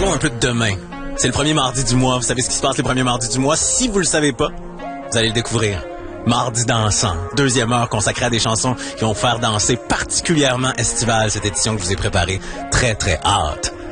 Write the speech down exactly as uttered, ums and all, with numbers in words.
Parlons un peu de demain. C'est le premier mardi du mois. Vous savez ce qui se passe les premiers mardis du mois? Si vous le savez pas, vous allez le découvrir. Mardi dansant, deuxième heure consacrée à des chansons qui vont faire danser particulièrement estivale cette édition que je vous ai préparée. Très, très hâte.